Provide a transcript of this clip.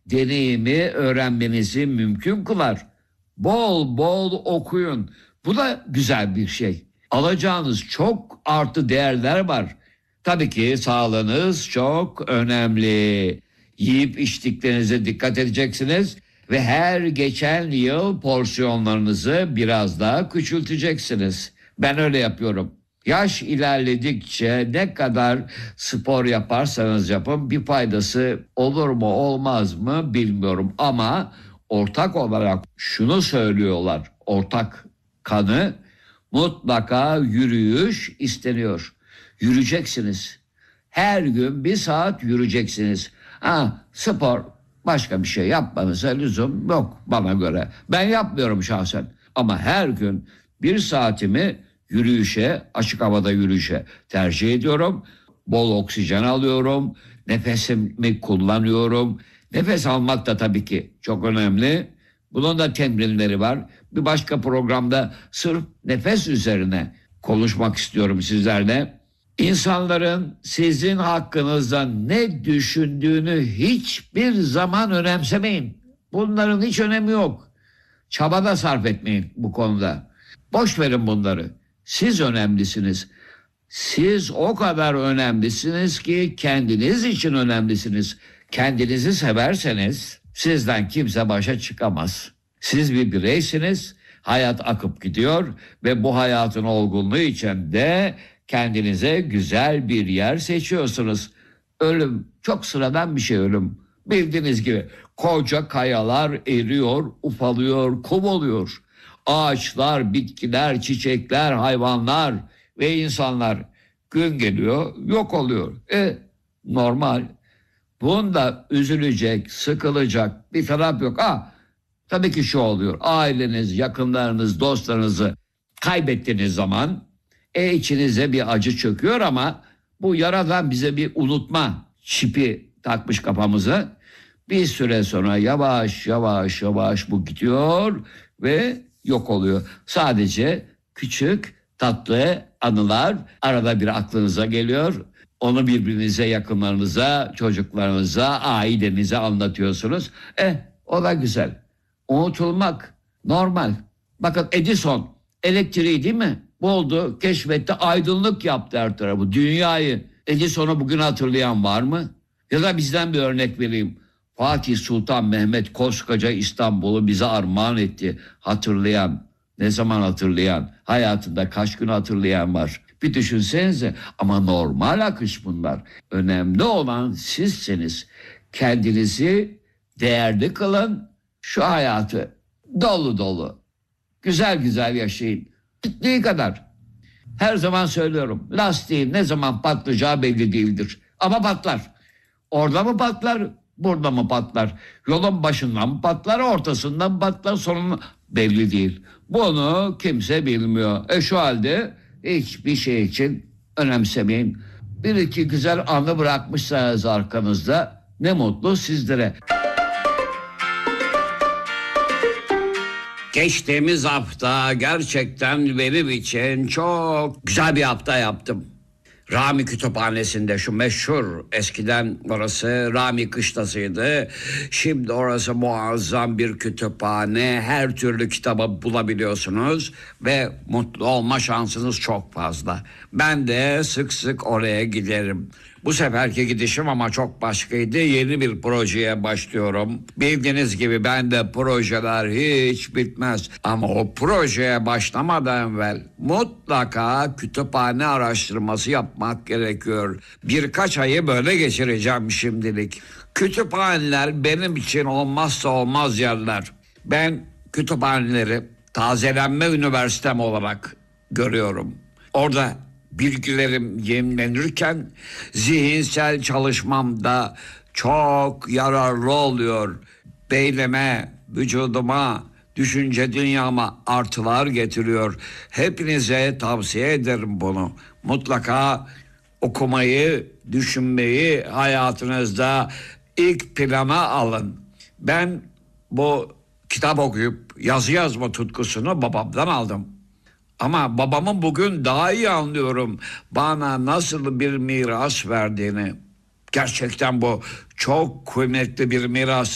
deneyimi öğrenmenizi mümkün kılar. Bol bol okuyun. Bu da güzel bir şey. Alacağınız çok artı değerler var. Tabii ki sağlığınız çok önemli. Yiyip içtiklerinize dikkat edeceksiniz ve her geçen yıl porsiyonlarınızı biraz daha küçülteceksiniz. Ben öyle yapıyorum. Yaş ilerledikçe ne kadar spor yaparsanız yapın bir faydası olur mu olmaz mı bilmiyorum. Ama ortak olarak şunu söylüyorlar. Ortak kanı mutlaka yürüyüş isteniyor. Yürüyeceksiniz. Her gün 1 saat yürüyeceksiniz. Spor başka bir şey yapmanıza lüzum yok bana göre. Ben yapmıyorum şahsen. Ama her gün 1 saatimi yürüyüşe, açık havada yürüyüşe tercih ediyorum. Bol oksijen alıyorum. Nefesimi kullanıyorum. Nefes almak da tabii ki çok önemli. Bunun da temrinleri var. Bir başka programda sırf nefes üzerine konuşmak istiyorum sizlerle. İnsanların sizin hakkınızda ne düşündüğünü hiçbir zaman önemsemeyin. Bunların hiç önemi yok. Çaba da sarf etmeyin bu konuda. Boş verin bunları. Siz önemlisiniz. Siz o kadar önemlisiniz ki kendiniz için önemlisiniz. Kendinizi severseniz sizden kimse başa çıkamaz. Siz bir bireysiniz. Hayat akıp gidiyor ve bu hayatın olgunluğu için de kendinize güzel bir yer seçiyorsunuz. Ölüm çok sıradan bir şey ölüm. Bildiğiniz gibi koca kayalar eriyor, ufalıyor, kum oluyor. Ağaçlar, bitkiler, çiçekler, hayvanlar ve insanlar gün geliyor yok oluyor. Normal. Bunda üzülecek, sıkılacak bir taraf yok. Tabii ki şu oluyor. Aileniz, yakınlarınız, dostlarınızı kaybettiğiniz zaman içinize bir acı çöküyor ama bu yaradan bize bir unutma çipi takmış kafamıza. Bir süre sonra yavaş yavaş bu gidiyor ve yok oluyor. Sadece küçük tatlı anılar arada bir aklınıza geliyor. Onu birbirinize, yakınlarınıza, çocuklarınıza, ailenize anlatıyorsunuz. O da güzel. Unutulmak normal. Bakın Edison elektriği değil mi? Buldu, keşfetti, aydınlık yaptı her tarafı. Dünyayı. Edison'u bugün hatırlayan var mı? Ya da bizden bir örnek vereyim. Fatih Sultan Mehmet koskoca İstanbul'u bize armağan etti. Hatırlayan, ne zaman hatırlayan, hayatında kaç gün hatırlayan var. Bir düşünsenize ama normal akış bunlar. Önemli olan sizsiniz. Kendinizi değerli kılın. Şu hayatı dolu dolu, güzel güzel yaşayın. Bittiği kadar. Her zaman söylüyorum. Lastiğin ne zaman patlayacağı belli değildir. Ama patlar. Orada mı patlar, burada mı patlar? Yolun başından mı patlar, ortasından mı patlar, sonunda belli değil. Bunu kimse bilmiyor. Şu halde hiçbir şey için önemsemeyin. Bir iki güzel anı bırakmışsanız arkanızda ne mutlu sizlere. Geçtiğimiz hafta gerçekten benim için çok güzel bir hafta yaptım. Rami Kütüphanesi'nde şu meşhur, eskiden orası Rami Kışlası'ydı. Şimdi orası muazzam bir kütüphane. Her türlü kitabı bulabiliyorsunuz ve mutlu olma şansınız çok fazla. Ben de sık sık oraya giderim. Bu seferki gidişim ama çok başkaydı. Yeni bir projeye başlıyorum. Bildiğiniz gibi bende projeler hiç bitmez. Ama o projeye başlamadan evvel mutlaka kütüphane araştırması yapmak gerekiyor. Birkaç ayı böyle geçireceğim şimdilik. Kütüphaneler benim için olmazsa olmaz yerler. Ben kütüphaneleri tazelenme üniversitem olarak görüyorum. Orada bilgilerim yenilenirken zihinsel çalışmamda çok yararlı oluyor. Beynime, vücuduma, düşünce dünyama artılar getiriyor. Hepinize tavsiye ederim bunu. Mutlaka okumayı, düşünmeyi hayatınızda ilk plana alın. Ben bu kitap okuyup yazı yazma tutkusunu babamdan aldım. Ama babamın bugün daha iyi anlıyorum bana nasıl bir miras verdiğini. Gerçekten bu çok kıymetli bir miras.